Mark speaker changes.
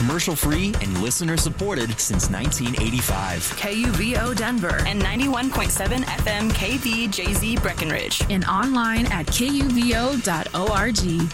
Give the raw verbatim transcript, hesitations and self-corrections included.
Speaker 1: commercial-free and listener-supported since nineteen eighty-five.
Speaker 2: K U V O Denver
Speaker 3: and ninety-one point seven F M K V J Z Breckenridge.
Speaker 2: and online at K U V O dot org.